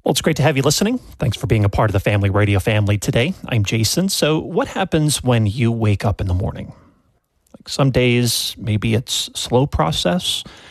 Well, it's great to have you listening. Thanks for being a part of the Family Radio family today. I'm Jason. So what happens when you wake up in the morning? Like some days, maybe it's a slow process.